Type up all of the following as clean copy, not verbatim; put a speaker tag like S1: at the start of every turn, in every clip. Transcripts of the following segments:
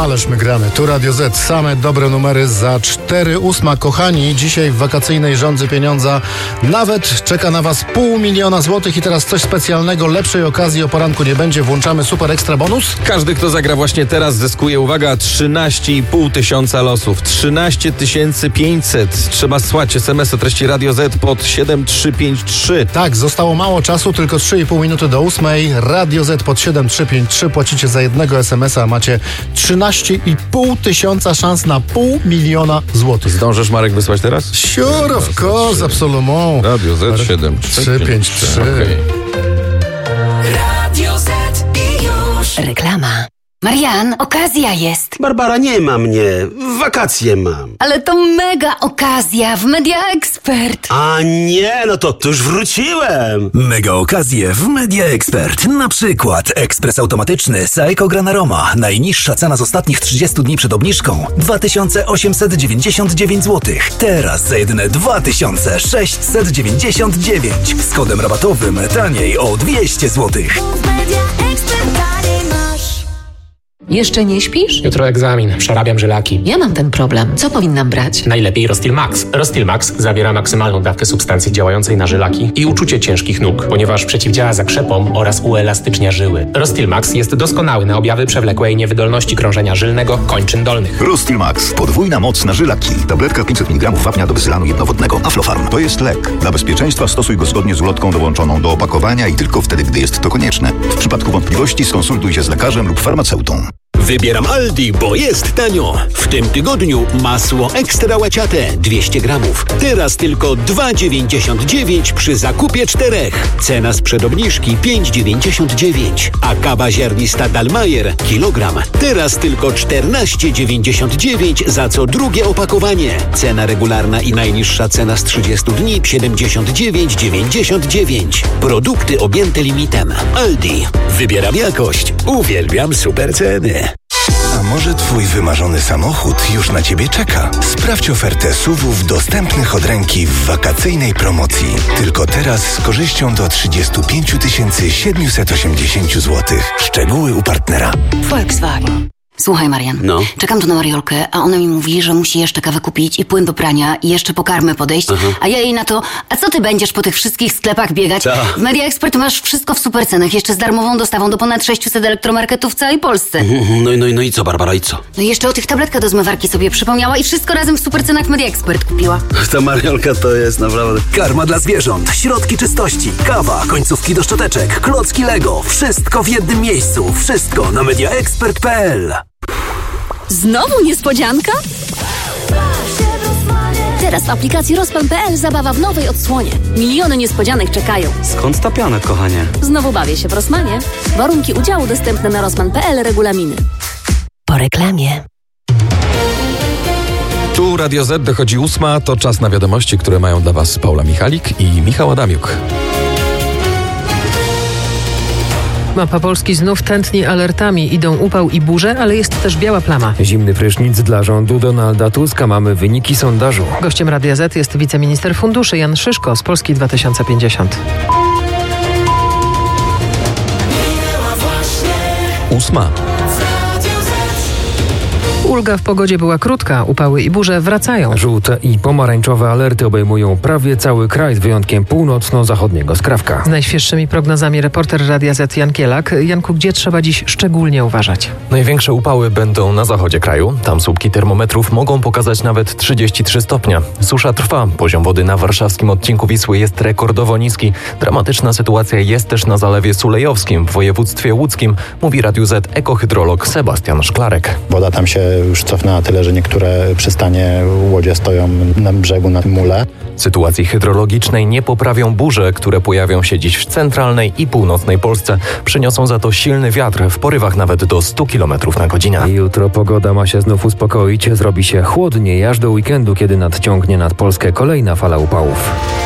S1: Ależ my gramy. Tu Radio Z. Same dobre numery za 4:08. Kochani, dzisiaj w wakacyjnej Rządzy Pieniądza nawet czeka na was 500 000 złotych i teraz coś specjalnego. Lepszej okazji o poranku nie będzie. Włączamy super ekstra bonus.
S2: Każdy, kto zagra właśnie teraz, zyskuje, uwaga, 13,5 tysiąca losów. 13 500. Trzeba słać SMS o treści Radio Z pod 7353.
S1: Tak, zostało mało czasu, tylko 3,5 minuty do 8. Radio Z pod 7353. Płacicie za jednego SMS-a, a macie 13,5 tysiąca szans na 500 000 złotych.
S2: Zdążysz, Marek, wysłać teraz?
S1: Sure, of course, absolument.
S2: Radio Z 7353.
S1: Okay.
S3: Radio Z i już.
S4: Reklama. Marian, okazja jest.
S5: Barbara, nie ma mnie. Wakacje mam.
S4: Ale to mega okazja w Media Expert.
S5: A nie, no to już wróciłem.
S6: Mega okazje w Media Expert. Na przykład ekspres automatyczny Saeco Granaroma. Najniższa cena z ostatnich 30 dni przed obniżką 2899 zł. Teraz za jedyne 2699. Z kodem rabatowym taniej o 200 zł.
S4: Jeszcze nie śpisz?
S7: Jutro egzamin, przerabiam żylaki.
S4: Ja mam ten problem. Co powinnam brać?
S7: Najlepiej Rostil Max. Rostil Max zawiera maksymalną dawkę substancji działającej na żylaki i uczucie ciężkich nóg, ponieważ przeciwdziała zakrzepom oraz uelastycznia żyły. Rostil Max jest doskonały na objawy przewlekłej niewydolności krążenia żylnego kończyn dolnych.
S8: Rostil Max. Podwójna moc na żylaki. Tabletka 500 mg wapnia do wysylanu jednowodnego. Aflofarm. To jest lek. Dla bezpieczeństwa stosuj go zgodnie z ulotką dołączoną do opakowania i tylko wtedy, gdy jest to konieczne. W przypadku wątpliwości skonsultuj się z lekarzem lub farmaceutą.
S9: Wybieram Aldi, bo jest tanio. W tym tygodniu masło ekstra łaciate 200 gramów. Teraz tylko 2,99 przy zakupie 4. Cena sprzed obniżki 5,99. A kawa ziarnista Dalmajer kilogram. Teraz tylko 14,99 za co drugie opakowanie. Cena regularna i najniższa cena z 30 dni 79,99. Produkty objęte limitem. Aldi. Wybieram jakość. Uwielbiam super ceny.
S10: A może twój wymarzony samochód już na ciebie czeka? Sprawdź ofertę SUV-ów dostępnych od ręki w wakacyjnej promocji. Tylko teraz z korzyścią do 35 780 zł. Szczegóły u partnera.
S4: Volkswagen. Słuchaj, Marian,
S5: No.
S4: czekam tu na Mariolkę, a ona mi mówi, że musi jeszcze kawę kupić i płyn do prania i jeszcze po karmę podejść, a ja jej na to, a co ty będziesz po tych wszystkich sklepach biegać? W Media Expert masz wszystko w super cenach, jeszcze z darmową dostawą do ponad 600 elektromarketów w całej Polsce.
S5: No i co, Barbara, i co?
S4: No i jeszcze o tych tabletkach do zmywarki sobie przypomniała i wszystko razem w super cenach w Media Expert kupiła.
S5: Ta Mariolka to jest naprawdę...
S6: Karma dla zwierząt, środki czystości, kawa, końcówki do szczoteczek, klocki Lego. Wszystko w jednym miejscu. Wszystko na mediaexpert.pl.
S11: Znowu niespodzianka? Teraz w aplikacji Rosman.pl zabawa w nowej odsłonie. Miliony niespodzianek czekają.
S5: Skąd ta pianek, kochanie?
S11: Znowu bawię się w Rosmanie. Warunki udziału dostępne na Rosman.pl, regulaminy.
S4: Po reklamie.
S2: Tu Radio Z, dochodzi 8. To czas na wiadomości, które mają dla was Paula Michalik i Michał Adamiuk.
S12: Mapa Polski znów tętni alertami. Idą upał i burze, ale jest też biała plama.
S13: Zimny prysznic dla rządu Donalda Tuska. Mamy wyniki sondażu.
S12: Gościem Radia Z jest wiceminister funduszy Jan Szyszko z Polski 2050.
S2: 8.
S12: Ulga w pogodzie była krótka, upały i burze wracają.
S13: Żółte i pomarańczowe alerty obejmują prawie cały kraj z wyjątkiem północno-zachodniego skrawka.
S12: Z najświeższymi prognozami reporter Radia Z Jan Kielak. Janku, gdzie trzeba dziś szczególnie uważać?
S14: Największe upały będą na zachodzie kraju. Tam słupki termometrów mogą pokazać nawet 33 stopnie. Susza trwa. Poziom wody na warszawskim odcinku Wisły jest rekordowo niski. Dramatyczna sytuacja jest też na Zalewie Sulejowskim w województwie łódzkim, mówi Radiu Z ekohydrolog Sebastian Szklarek.
S15: Woda tam się już cofnęła tyle, że niektóre przystanie, łodzie stoją na brzegu na mule.
S14: Sytuacji hydrologicznej nie poprawią burze, które pojawią się dziś w centralnej i północnej Polsce. Przyniosą za to silny wiatr w porywach nawet do 100 km na godzinę.
S13: Jutro pogoda ma się znów uspokoić. Zrobi się chłodniej aż do weekendu, kiedy nadciągnie nad Polskę kolejna fala upałów.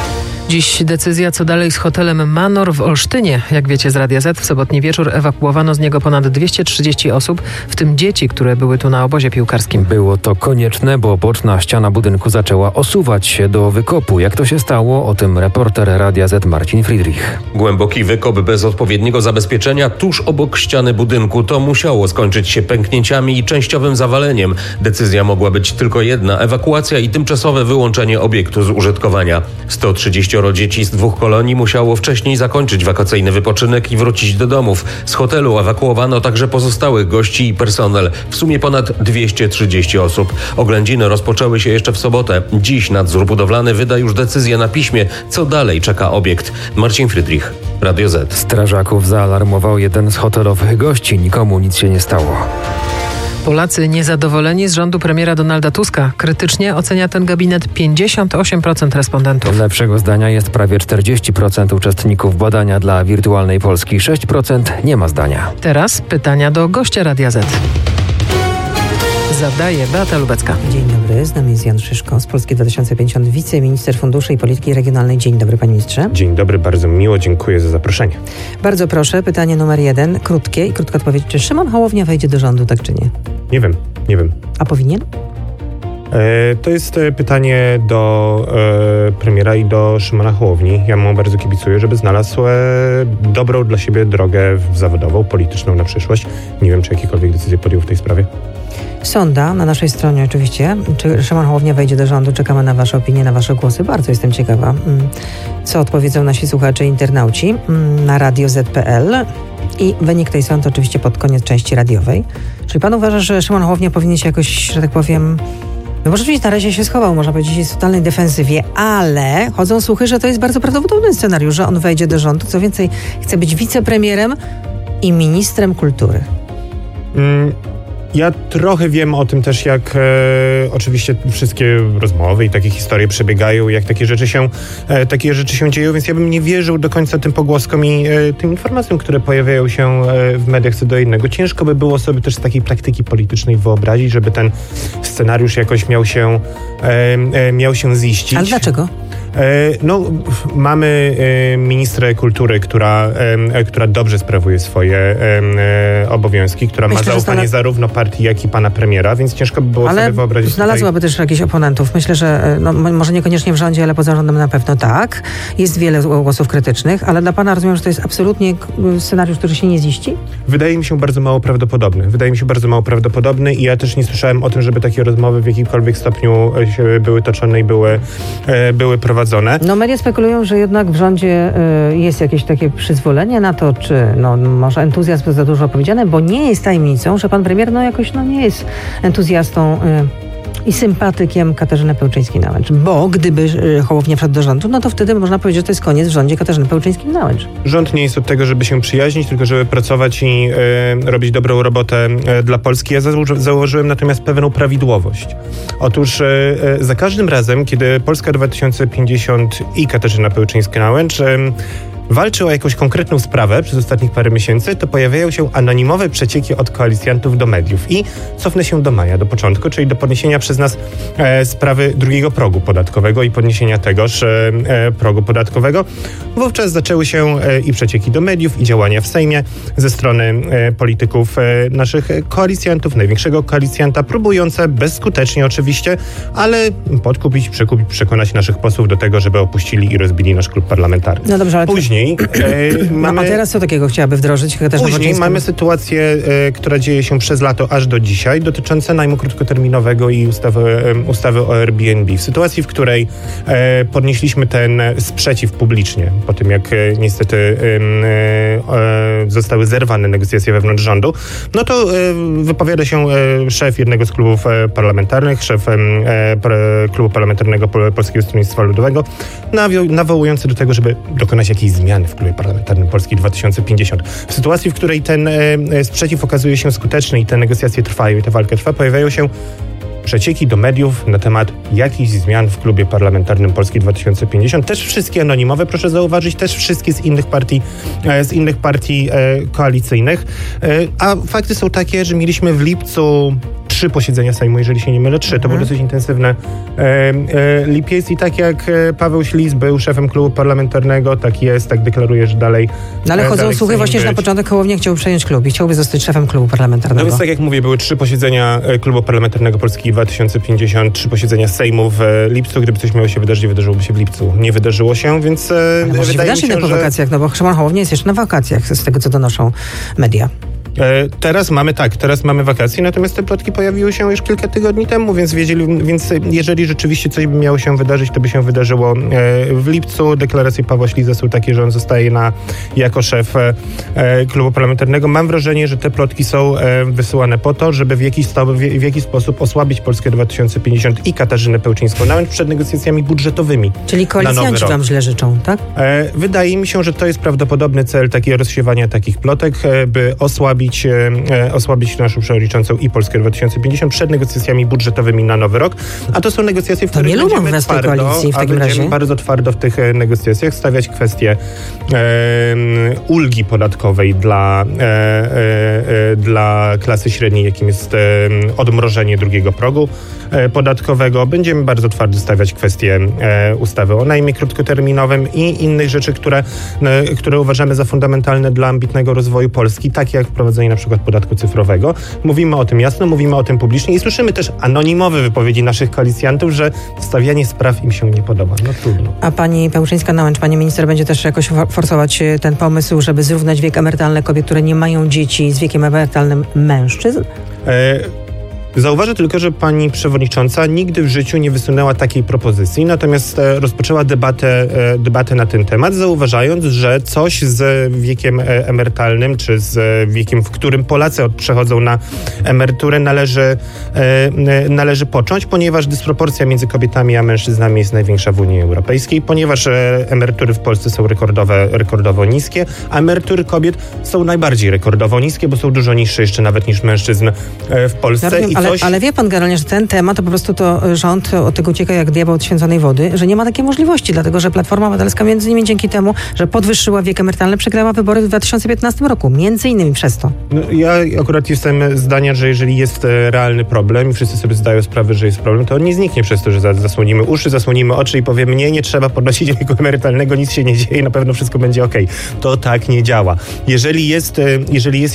S12: Dziś decyzja, co dalej z hotelem Manor w Olsztynie. Jak wiecie z Radia Z, w sobotni wieczór ewakuowano z niego ponad 230 osób, w tym dzieci, które były tu na obozie piłkarskim.
S13: Było to konieczne, bo boczna ściana budynku zaczęła osuwać się do wykopu. Jak to się stało? O tym reporter Radia Z Marcin Friedrich.
S16: Głęboki wykop bez odpowiedniego zabezpieczenia tuż obok ściany budynku. To musiało skończyć się pęknięciami i częściowym zawaleniem. Decyzja mogła być tylko jedna: ewakuacja i tymczasowe wyłączenie obiektu z użytkowania. 130 dzieci z 2 kolonii musiało wcześniej zakończyć wakacyjny wypoczynek i wrócić do domów. Z hotelu ewakuowano także pozostałych gości i personel. W sumie ponad 230 osób. Oględziny rozpoczęły się jeszcze w sobotę. Dziś nadzór budowlany wyda już decyzję na piśmie, co dalej czeka obiekt. Marcin Friedrich, Radio Z.
S13: Strażaków zaalarmował jeden z hotelowych gości. Nikomu nic się nie stało.
S12: Polacy niezadowoleni z rządu premiera Donalda Tuska. Krytycznie ocenia ten gabinet 58% respondentów.
S13: Lepszego zdania jest prawie 40% uczestników badania dla Wirtualnej Polski. 6% nie ma zdania.
S12: Teraz pytania do gościa Radia Z. Zadaje Beata Lubecka.
S17: Dzień dobry, z nami jest Jan Szyszko z Polski 2050, wiceminister funduszy i polityki regionalnej. Dzień dobry, panie ministrze.
S18: Dzień dobry, bardzo miło, dziękuję za zaproszenie.
S17: Bardzo proszę, pytanie numer 1, krótkie i krótka odpowiedź. Czy Szymon Hołownia wejdzie do rządu, tak czy nie?
S18: Nie wiem.
S17: A powinien?
S18: To jest pytanie do premiera i do Szymona Hołowni. Ja mu bardzo kibicuję, żeby znalazł dobrą dla siebie drogę zawodową, polityczną na przyszłość. Nie wiem, czy jakiekolwiek decyzje podjął w tej sprawie.
S17: Sonda na naszej stronie oczywiście. Czy Szymon Hołownia wejdzie do rządu? Czekamy na wasze opinie, na wasze głosy. Bardzo jestem ciekawa, co odpowiedzą nasi słuchacze i internauci na radioz.pl. I wynik tej sondy oczywiście pod koniec części radiowej. Czyli pan uważa, że Szymon Hołownia powinien się jakoś, że tak powiem... No bo rzeczywiście na razie się schował, można powiedzieć, jest w totalnej defensywie, ale chodzą słuchy, że to jest bardzo prawdopodobny scenariusz, że on wejdzie do rządu. Co więcej, chce być wicepremierem i ministrem kultury.
S18: Ja trochę wiem o tym też, jak oczywiście wszystkie rozmowy i takie historie przebiegają, jak takie rzeczy się dzieją, więc ja bym nie wierzył do końca tym pogłoskom i tym informacjom, które pojawiają się w mediach co do innego. Ciężko by było sobie też z takiej praktyki politycznej wyobrazić, żeby ten scenariusz jakoś miał się ziścić.
S17: Ale dlaczego?
S18: Mamy ministrę kultury, która dobrze sprawuje swoje obowiązki, która ma zaufanie zarówno partii, jak i pana premiera, więc ciężko by było sobie wyobrazić.
S17: Ale znalazłaby też jakichś oponentów. Myślę, że może niekoniecznie w rządzie, ale poza rządem na pewno tak. Jest wiele głosów krytycznych, ale dla pana rozumiem, że to jest absolutnie scenariusz, który się nie ziści?
S18: Wydaje mi się bardzo mało prawdopodobny i ja też nie słyszałem o tym, żeby takie rozmowy w jakimkolwiek stopniu były toczone i były prowadzone.
S17: No media spekulują, że jednak w rządzie jest jakieś takie przyzwolenie na to, czy może entuzjazm za dużo powiedziane, bo nie jest tajemnicą, że pan premier jakoś nie jest entuzjastą i sympatykiem Katarzyny Pełczyńskiej-Nałęcz. Bo gdyby Hołownia wszedł do rządu, to wtedy można powiedzieć, że to jest koniec w rządzie Katarzyny Pełczyńskiej-Nałęcz.
S18: Rząd nie jest od tego, żeby się przyjaźnić, tylko żeby pracować i robić dobrą robotę dla Polski. Ja założyłem natomiast pewną prawidłowość. Otóż za każdym razem, kiedy Polska 2050 i Katarzyna Pełczyńska-Nałęcz walczy o jakąś konkretną sprawę przez ostatnich parę miesięcy, to pojawiają się anonimowe przecieki od koalicjantów do mediów. I cofnę się do maja, do początku, czyli do podniesienia przez nas sprawy drugiego progu podatkowego i podniesienia tegoż progu podatkowego. Wówczas zaczęły się i przecieki do mediów, i działania w Sejmie ze strony polityków naszych koalicjantów, największego koalicjanta, próbujące bezskutecznie oczywiście, ale podkupić, przekupić, przekonać naszych posłów do tego, żeby opuścili i rozbili nasz klub parlamentarny.
S17: No dobrze, ale
S18: później
S17: a teraz co takiego chciałaby wdrożyć?
S18: Później mamy sytuację, która dzieje się przez lato aż do dzisiaj, dotyczące najmu krótkoterminowego i ustawy o Airbnb. W sytuacji, w której podnieśliśmy ten sprzeciw publicznie, po tym jak niestety zostały zerwane negocjacje wewnątrz rządu, to wypowiada się szef jednego z klubów parlamentarnych, szef klubu parlamentarnego Polskiego Stronnictwa Ludowego, nawołujący do tego, żeby dokonać jakiejś zmiany w klubie parlamentarnym Polski 2050. W sytuacji, w której ten sprzeciw okazuje się skuteczny i te negocjacje trwają i ta walka trwa, pojawiają się przecieki do mediów na temat jakichś zmian w klubie parlamentarnym Polski 2050. Też wszystkie anonimowe, proszę zauważyć, też wszystkie z innych partii koalicyjnych. A fakty są takie, że mieliśmy w lipcu 3 3 posiedzenia Sejmu, jeżeli się nie mylę, 3. To był dosyć intensywny lipiec i tak jak Paweł Ślis był szefem klubu parlamentarnego, tak jest, tak deklaruje, że dalej.
S17: No ale chodzą słuchy właśnie, że na początek Hołownia chciałby przejąć klub i chciałby zostać szefem klubu parlamentarnego.
S18: No więc tak jak mówię, były 3 posiedzenia klubu parlamentarnego Polski 2050, 3 posiedzenia Sejmu w lipcu. Gdyby coś miało się wydarzyć, wydarzyłoby się w lipcu. Nie wydarzyło się, więc
S17: może wydaje mi się, po wakacjach, no bo Szymon Hołownia jest jeszcze na wakacjach, z tego co donoszą media.
S18: Teraz mamy wakacje, natomiast te plotki pojawiły się już kilka tygodni temu, więc jeżeli rzeczywiście coś by miało się wydarzyć, to by się wydarzyło w lipcu. Deklaracje Pawła Śliza są takie, że on zostaje jako szef klubu parlamentarnego. Mam wrażenie, że te plotki są wysyłane po to, żeby w jakiś sposób osłabić Polskę 2050 i Katarzynę Pełczyńską-Nałęcz przed negocjacjami budżetowi.
S17: Czyli koalicjanci wam źle życzą, tak?
S18: Wydaje mi się, że to jest prawdopodobny cel rozsiewania takich plotek, by osłabić naszą przewodniczącą i Polskę 2050 przed negocjacjami budżetowymi na nowy rok. A to są negocjacje, w których będziemy bardzo twardo w tych negocjacjach stawiać kwestię ulgi podatkowej dla klasy średniej, jakim jest odmrożenie drugiego progu podatkowego. Będziemy bardzo twardo stawiać kwestię ustawy o najmie krótkoterminowym i innych rzeczy, które uważamy za fundamentalne dla ambitnego rozwoju Polski, tak jak wprowadzenie na przykład podatku cyfrowego. Mówimy o tym jasno, mówimy o tym publicznie i słyszymy też anonimowe wypowiedzi naszych koalicjantów, że stawianie spraw im się nie podoba. No trudno.
S17: A pani Pełczyńska-Nałęcz, pani minister, będzie też jakoś forsować ten pomysł, żeby zrównać wiek emerytalny kobiet, które nie mają dzieci, z wiekiem emerytalnym mężczyzn?
S18: Zauważę tylko, że pani przewodnicząca nigdy w życiu nie wysunęła takiej propozycji, natomiast rozpoczęła debatę na ten temat, zauważając, że coś z wiekiem emerytalnym, czy z wiekiem, w którym Polacy przechodzą na emeryturę, należy począć, ponieważ dysproporcja między kobietami a mężczyznami jest największa w Unii Europejskiej, ponieważ emerytury w Polsce są rekordowo niskie, a emerytury kobiet są najbardziej rekordowo niskie, bo są dużo niższe jeszcze nawet niż mężczyzn w Polsce.
S17: Ale wie pan, generalnie, że ten temat to po prostu rząd od tego ucieka jak diabeł od święconej wody, że nie ma takiej możliwości, dlatego że Platforma Obywatelska między innymi dzięki temu, że podwyższyła wiek emerytalny, przegrała wybory w 2015 roku. Między innymi przez to.
S18: No, ja akurat jestem zdania, że jeżeli jest realny problem i wszyscy sobie zdają sprawę, że jest problem, to on nie zniknie przez to, że zasłonimy uszy, zasłonimy oczy i powiemy nie trzeba podnosić wieku emerytalnego, nic się nie dzieje, na pewno wszystko będzie okej. To tak nie działa. Jeżeli jest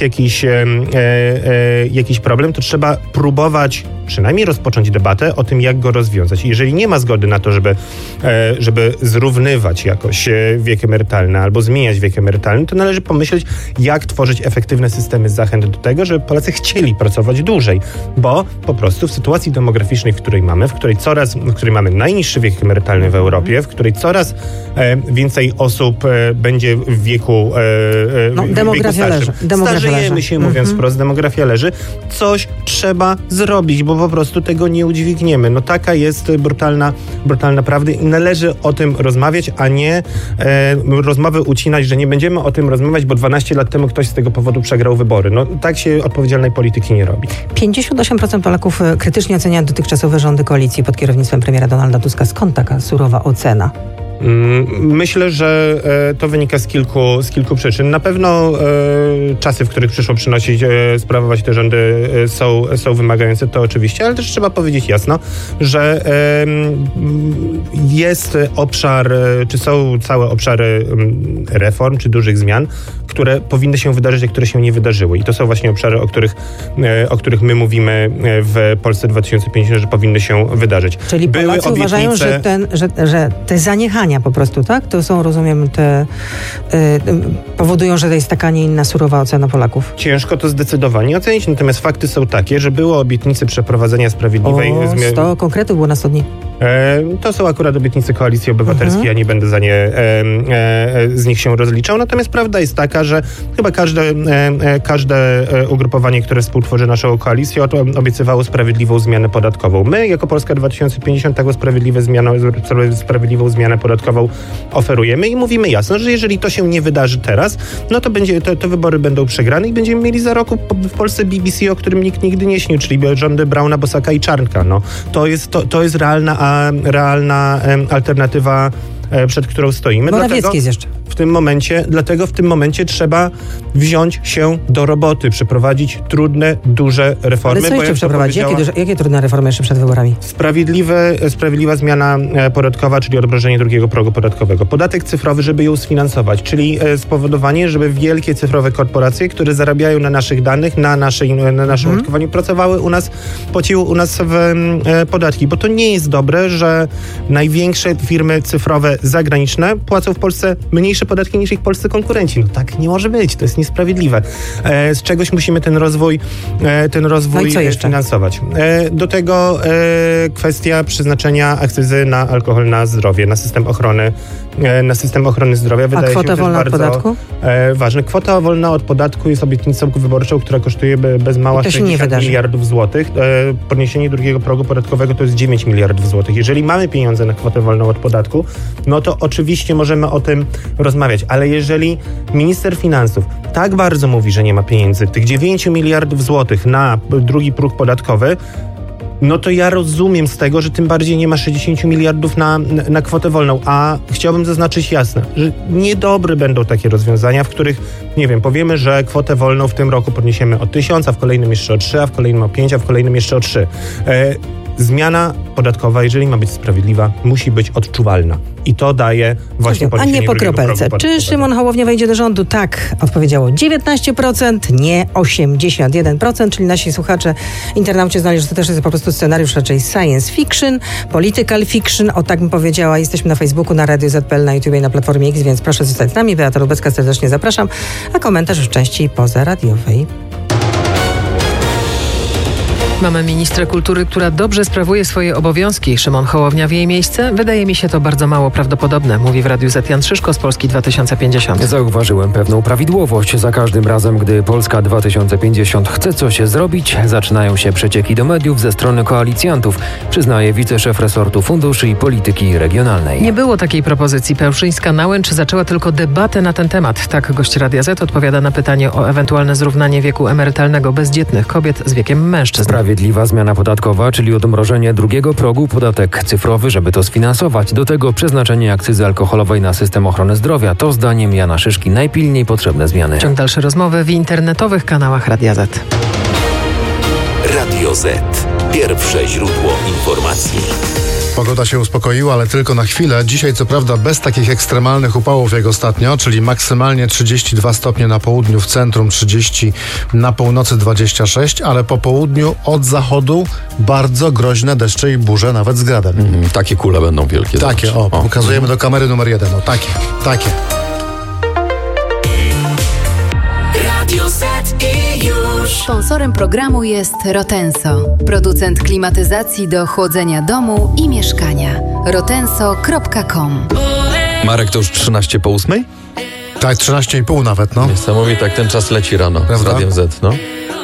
S18: jakiś problem, to trzeba próbować przynajmniej rozpocząć debatę o tym, jak go rozwiązać. Jeżeli nie ma zgody na to, żeby zrównywać jakoś wiek emerytalny albo zmieniać wiek emerytalny, to należy pomyśleć, jak tworzyć efektywne systemy zachęt do tego, żeby Polacy chcieli pracować dłużej, bo po prostu w sytuacji demograficznej, w której mamy najniższy wiek emerytalny w Europie, w której coraz więcej osób będzie w wieku
S17: demografia leży.
S18: Starzejemy się, mówiąc wprost, demografia leży. Coś trzeba zrobić, bo po prostu tego nie udźwigniemy. No taka jest brutalna prawda i należy o tym rozmawiać, a nie rozmowy ucinać, że nie będziemy o tym rozmawiać, bo 12 lat temu ktoś z tego powodu przegrał wybory. No tak się odpowiedzialnej polityki nie robi.
S17: 58% Polaków krytycznie ocenia dotychczasowe rządy koalicji pod kierownictwem premiera Donalda Tuska. Skąd taka surowa ocena?
S18: Myślę, że to wynika z kilku przyczyn. Na pewno czasy, w których przyszło sprawować te rządy są wymagające, to oczywiście, ale też trzeba powiedzieć jasno, że jest obszar, czy są całe obszary reform, czy dużych zmian, które powinny się wydarzyć, a które się nie wydarzyły. I to są właśnie obszary, o których my mówimy w Polsce 2050, że powinny się wydarzyć.
S17: Czyli Polacy uważają, że te zaniechania po prostu, tak? To są, rozumiem, powodują, że to jest taka, nie inna surowa ocena Polaków.
S18: Ciężko to zdecydowanie ocenić, natomiast fakty są takie, że było obietnice przeprowadzenia sprawiedliwej zmiany.
S17: 100 konkretów było na 100 dni.
S18: To są akurat obietnice Koalicji Obywatelskiej, ja nie będę z nich się rozliczał. Natomiast prawda jest taka, że chyba każde ugrupowanie, które współtworzy naszą koalicję, obiecywało sprawiedliwą zmianę podatkową. My, jako Polska 2050, taką sprawiedliwą zmianę podatkową oferujemy i mówimy jasno, że jeżeli to się nie wydarzy teraz, no to te wybory będą przegrane i będziemy mieli za rok w Polsce BBC, o którym nikt nigdy nie śnił, czyli rządy Brauna, Bosaka i Czarnka. No, to jest realna alternatywa przed którą stoimy.
S17: Morawiecki jest jeszcze.
S18: Dlatego w tym momencie trzeba wziąć się do roboty, przeprowadzić trudne, duże reformy.
S17: Ale co jeszcze przeprowadzić? Jakie trudne reformy jeszcze przed wyborami?
S18: Sprawiedliwa zmiana podatkowa, czyli odmrożenie drugiego progu podatkowego. Podatek cyfrowy, żeby ją sfinansować, czyli spowodowanie, żeby wielkie cyfrowe korporacje, które zarabiają na naszych danych, na naszym użytkowaniu, pracowały u nas, płaciły u nas podatki, bo to nie jest dobre, że największe firmy cyfrowe zagraniczne płacą w Polsce mniejsze podatki niż ich polscy konkurenci. No tak nie może być, to jest niesprawiedliwe. Z czegoś musimy ten rozwój finansować. Do tego kwestia przeznaczenia akcyzy na alkohol na zdrowie, na system ochrony zdrowia. Wydaje się, kwota wolna od podatku? Ważne. Kwota wolna od podatku jest obietnicą wyborczą, która kosztuje bez mała 60 miliardów złotych. Podniesienie drugiego progu podatkowego to jest 9 miliardów złotych. Jeżeli mamy pieniądze na kwotę wolną od podatku, no to oczywiście możemy o tym rozmawiać, ale jeżeli minister finansów tak bardzo mówi, że nie ma pieniędzy, tych 9 miliardów złotych na drugi próg podatkowy, no to ja rozumiem z tego, że tym bardziej nie ma 60 miliardów na kwotę wolną, a chciałbym zaznaczyć jasno, że niedobre będą takie rozwiązania, w których, nie wiem, powiemy, że kwotę wolną w tym roku podniesiemy o 1000, a w kolejnym jeszcze o 3, a w kolejnym o 5, a w kolejnym jeszcze o 3. Zmiana podatkowa, jeżeli ma być sprawiedliwa, musi być odczuwalna. I to daje właśnie
S17: a nie po kropelce. Czy Szymon Hołownia wejdzie do rządu? Tak, odpowiedziało 19%, nie 81%, czyli nasi słuchacze, internauci znali, że to też jest po prostu scenariusz raczej science fiction, political fiction, o tak bym powiedziała. Jesteśmy na Facebooku, na Radio ZPL, na YouTubie, na Platformie X, więc proszę zostać z nami. Beata Lubecka, serdecznie zapraszam, a komentarz w części pozaradiowej.
S12: Mamy ministra kultury, która dobrze sprawuje swoje obowiązki. Szymon Hołownia w jej miejsce? Wydaje mi się to bardzo mało prawdopodobne, mówi w Radiu Z Jan Szyszko z Polski 2050.
S13: Zauważyłem pewną prawidłowość. Za każdym razem, gdy Polska 2050 chce coś zrobić, zaczynają się przecieki do mediów ze strony koalicjantów, przyznaje wiceszef resortu funduszy i polityki regionalnej.
S12: Nie było takiej propozycji. Pełszyńska-Nałęcz zaczęła tylko debatę na ten temat. Tak gość Radia Z odpowiada na pytanie o ewentualne zrównanie wieku emerytalnego bezdzietnych kobiet z wiekiem mężczyzn.
S13: Sprawiedliwa zmiana podatkowa, czyli odmrożenie drugiego progu, podatek cyfrowy, żeby to sfinansować. Do tego przeznaczenie akcyzy alkoholowej na system ochrony zdrowia. To zdaniem Jana Szyszki najpilniej potrzebne zmiany.
S12: Ciąg dalszy rozmowy w internetowych kanałach Radia Z.
S19: Radio Z. Pierwsze źródło informacji.
S1: Pogoda się uspokoiła, ale tylko na chwilę. Dzisiaj co prawda bez takich ekstremalnych upałów jak ostatnio, czyli maksymalnie 32 stopnie na południu, w centrum 30, na północy 26, ale po południu od zachodu bardzo groźne deszcze i burze, nawet z gradem.
S2: Takie kule będą wielkie.
S1: Takie, pokazujemy do kamery numer 1, takie.
S3: Radio Z i już.
S20: Sponsorem programu jest Rotenso, producent klimatyzacji do chłodzenia domu i mieszkania. Rotenso.com.
S2: Marek, to już 13 po 8?
S1: Tak, 13,5 nawet,
S2: Niesamowite, jak ten czas leci rano. Prawda? Z Radiem Z,